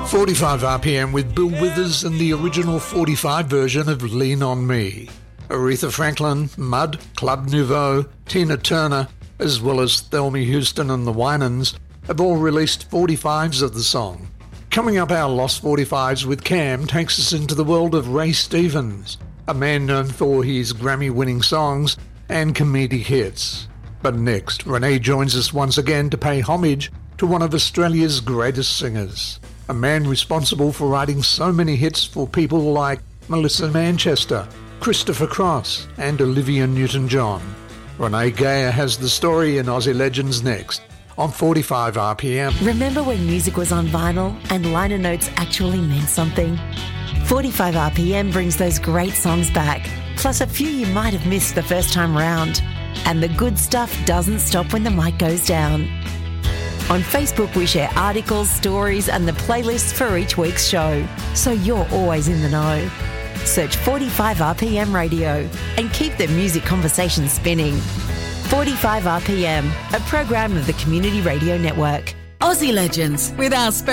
45 RPM with Bill Withers and the original 45 version of Lean On Me. Aretha Franklin, Mud, Club Nouveau, Tina Turner, as well as Thelma Houston and the Winans have all released 45s of the song. Coming up, our Lost 45s with Cam takes us into the world of Ray Stevens, a man known for his Grammy-winning songs and comedic hits. But next, Renee joins us once again to pay homage to one of Australia's greatest singers, a man responsible for writing so many hits for people like Melissa Manchester, Christopher Cross and Olivia Newton-John. Renee Geyer has the story in Aussie Legends next on 45 RPM. Remember when music was on vinyl and liner notes actually meant something? 45 RPM brings those great songs back, plus a few you might have missed the first time round. And the good stuff doesn't stop when the mic goes down. On Facebook, we share articles, stories, and the playlists for each week's show, so you're always in the know. Search 45 RPM Radio and keep the music conversation spinning. 45 RPM, a program of the Community Radio Network. Aussie Legends with our